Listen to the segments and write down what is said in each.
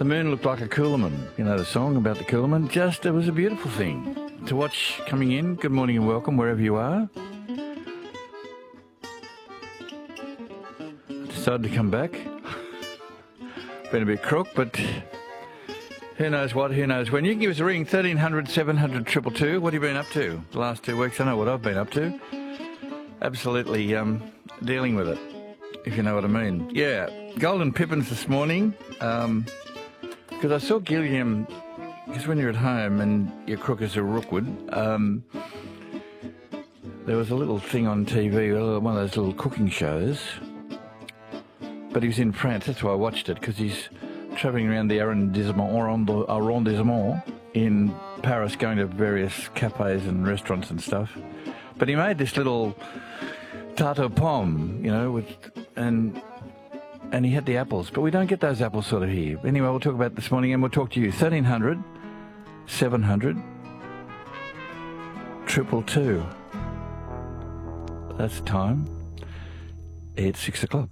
The moon looked like a Coolerman. You know the song about the Coolerman? It was a beautiful thing to watch coming in. Good morning and welcome wherever you are. Decided to come back. Been a bit crook, but who knows what, who knows when. You can give us a ring, 1300 700 222. What have you been up to the last 2 weeks? I know what I've been up to. Absolutely dealing with it, if you know what I mean. Yeah, Golden Pippins this morning. Because I saw Gilliam, because when you're at home and your crook is a Rookwood, there was a little thing on TV, one of those little cooking shows. But he was in France, that's why I watched it, because he's travelling around the arrondissement in Paris, going to various cafes and restaurants and stuff. But he made this little tarte aux pommes, you know, and he had the apples, but we don't get those apples sort of here. Anyway, we'll talk about it this morning, and we'll talk to you. 1300 700 222. That's the time. It's 6 o'clock.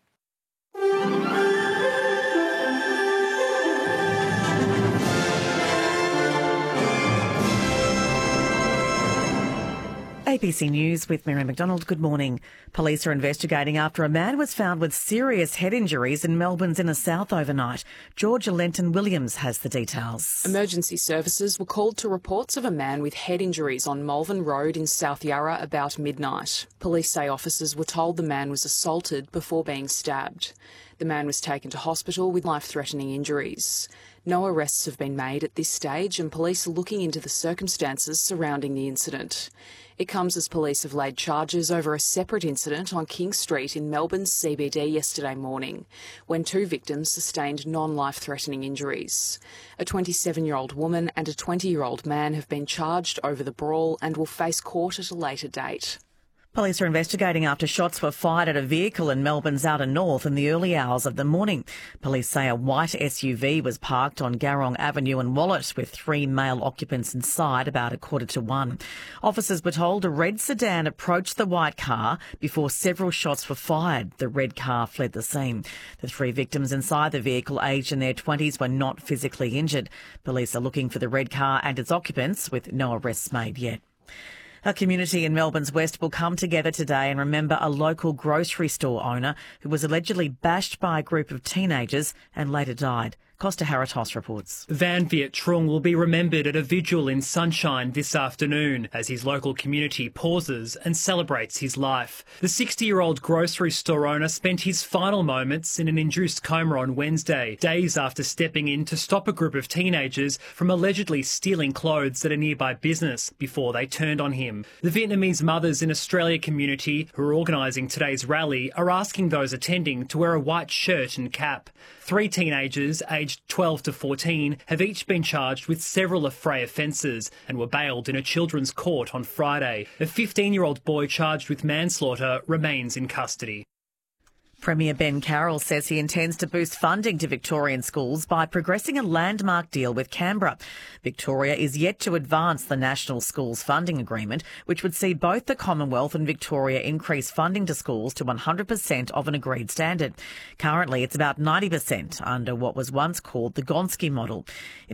ABC News with Mary McDonald. Good morning. Police are investigating after a man was found with serious head injuries in Melbourne's inner south overnight. Georgia Lenton-Williams has the details. Emergency services were called to reports of a man with head injuries on Malvern Road in South Yarra about midnight. Police say officers were told the man was assaulted before being stabbed. The man was taken to hospital with life-threatening injuries. No arrests have been made at this stage, and police are looking into the circumstances surrounding the incident. It comes as police have laid charges over a separate incident on King Street in Melbourne's CBD yesterday morning, when 2 victims sustained non-life-threatening injuries. A 27-year-old woman and a 20-year-old man have been charged over the brawl and will face court at a later date. Police are investigating after shots were fired at a vehicle in Melbourne's outer north in the early hours of the morning. Police say a white SUV was parked on Garrong Avenue in Wallet with 3 male occupants inside about 1:45. Officers were told a red sedan approached the white car before several shots were fired. The red car fled the scene. The 3 victims inside the vehicle, aged in their 20s, were not physically injured. Police are looking for the red car and its occupants, with no arrests made yet. A community in Melbourne's West will come together today and remember a local grocery store owner who was allegedly bashed by a group of teenagers and later died. Costa Haratos reports. Van Viet Trung will be remembered at a vigil in Sunshine this afternoon as his local community pauses and celebrates his life. The 60-year-old grocery store owner spent his final moments in an induced coma on Wednesday, days after stepping in to stop a group of teenagers from allegedly stealing clothes at a nearby business before they turned on him. The Vietnamese Mothers in Australia community who are organising today's rally are asking those attending to wear a white shirt and cap. 3 teenagers aged 12 to 14 have each been charged with several affray offences and were bailed in a children's court on Friday. A 15-year-old boy charged with manslaughter remains in custody. Premier Ben Carroll says he intends to boost funding to Victorian schools by progressing a landmark deal with Canberra. Victoria is yet to advance the National Schools Funding Agreement, which would see both the Commonwealth and Victoria increase funding to schools to 100% of an agreed standard. Currently, it's about 90% under what was once called the Gonski model.